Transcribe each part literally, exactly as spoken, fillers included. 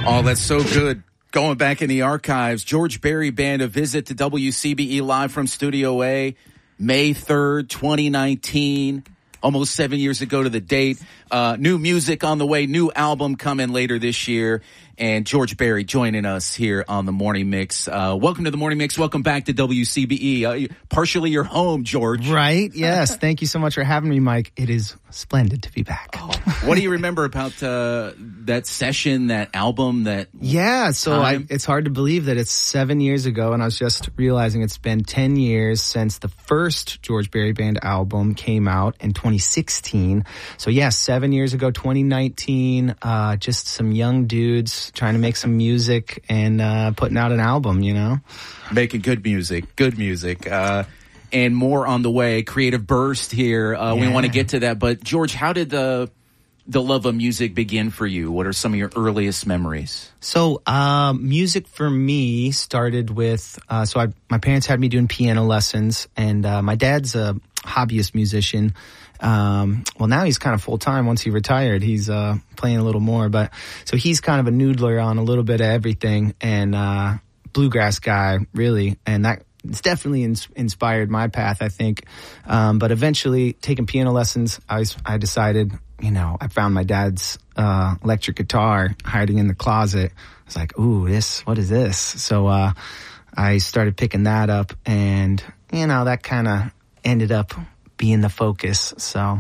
Oh, that's so good. Going back in the archives, George Berry Band, a visit to W C B E Live from Studio A, May third, twenty nineteen, almost seven years ago to the date. Uh, new music on the way, new album coming later this year. And George Berry joining us here on the Morning Mix. Uh, welcome to the Morning Mix. Welcome back to W C B E. Uh, partially your home, George. Right. Yes. Thank you so much for having me, Mike. It is splendid to be back. Oh. What do you remember about uh, that session, that album, that Yeah. So I, it's hard to believe that it's seven years ago. And I was just realizing it's been ten years since the first George Berry Band album came out in twenty sixteen. So yeah, seven years ago, twenty nineteen, uh, just some young dudes trying to make some music and uh, putting out an album, you know? Making good music, good music. Uh, and more on the way. Creative Burst here. Uh, yeah. We want to get to that. But, George, how did the the love of music begin for you? What are some of your earliest memories? So, uh, music for me started with, uh, so I, my parents had me doing piano lessons, and uh, my dad's a hobbyist musician. Um, well, now he's kind of full time. Once he retired, he's, uh, playing a little more, but so he's kind of a noodler on a little bit of everything, and, uh, bluegrass guy, really. And that, it's definitely ins- inspired my path, I think. Um, but eventually taking piano lessons, I was, I decided, you know, I found my dad's, uh, electric guitar hiding in the closet. I was like, ooh, this, what is this? So, uh, I started picking that up, and, you know, that kind of ended up being the focus. So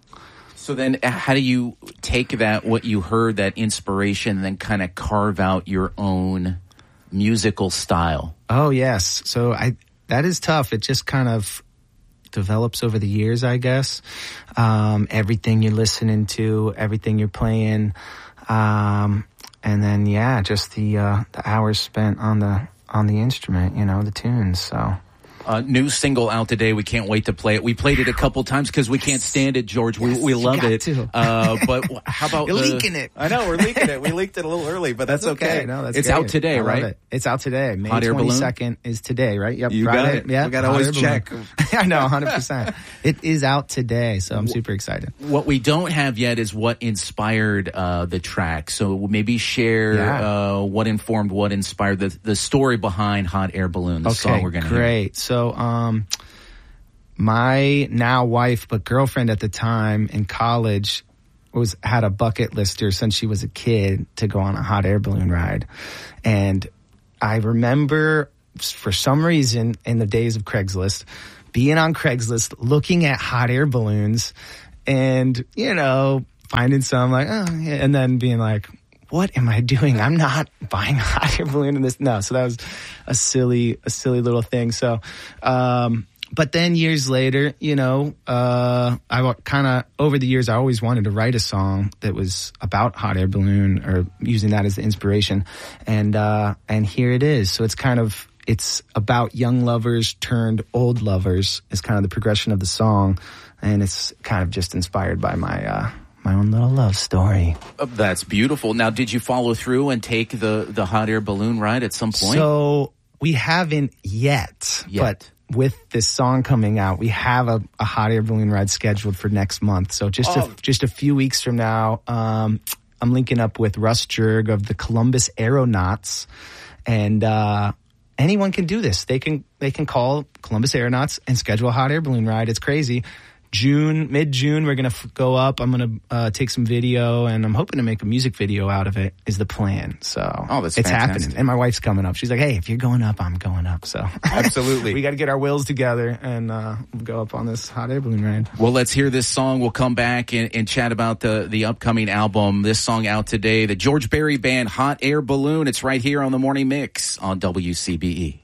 so then how do you take that, what you heard, that inspiration, and then kind of carve out your own musical style? Oh, yes. So I that is tough. It just kind of develops over the years, I guess. Um, everything you're listening to, everything you're playing. Um, and then, yeah, just the, uh, the hours spent on the, on the instrument, you know, the tunes. So. Uh, new single out today. We can't wait to play it. We played it a couple times because we can't stand it, George. Yes, we we love it. Uh, but how about You're the, leaking it? I know we're leaking it. We leaked it a little early, but that's, that's okay. okay. No, that's it's great. out today, I right? It. It's out today. May Hot Air Balloon twenty-second is today, right? Yep. You Friday. got it. Yeah. We got to always check. I know, one hundred percent. It is out today, so I'm super excited. What we don't have yet is what inspired uh, the track. So maybe share yeah. uh, what informed, what inspired the the story behind Hot Air Balloon, the okay, song we're going to hear. Great. So, um, my now wife, but girlfriend at the time in college, was had a bucket lister since she was a kid to go on a hot air balloon ride. And I remember, for some reason, in the days of Craigslist, being on Craigslist, looking at hot air balloons and, you know, finding some like, oh, yeah, and then being like, what am I doing? I'm not buying a hot air balloon in this. No. So that was a silly, a silly little thing. So, um, but then years later, you know, uh, I kind of, over the years, I always wanted to write a song that was about hot air balloon, or using that as the inspiration. And, uh, and here it is. So it's kind of, it's about young lovers turned old lovers is kind of the progression of the song. And it's kind of just inspired by my, uh, my own little love story. Oh, that's beautiful. Now, did you follow through and take the, the hot air balloon ride at some point? So we haven't yet, yet. but with this song coming out, we have a, a hot air balloon ride scheduled for next month. So just oh. a, just a few weeks from now, um, I'm linking up with Russ Jerg of the Columbus Aeronauts, and uh, anyone can do this. They can they can call Columbus Aeronauts and schedule a hot air balloon ride. It's crazy. June, mid-June, we're going to f- go up. I'm going to uh, take some video, and I'm hoping to make a music video out of it, is the plan. So oh, that's it's fantastic. happening. And my wife's coming up. She's like, hey, if you're going up, I'm going up. So absolutely. We got to get our wills together and uh, go up on this hot air balloon ride. Well, let's hear this song. We'll come back and, and chat about the, the upcoming album. This song out today, the George Berry Band, Hot Air Balloon. It's right here on the Morning Mix on W C B E.